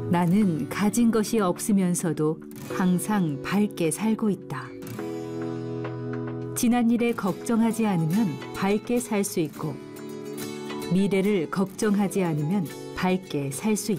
나는 가진 것이 없으면서도 항상 밝게 살고 있다. 지난 일에 걱정하지 않으면 밝게 살 수 있고, 미래를 걱정하지 않으면 밝게 살 수 있다.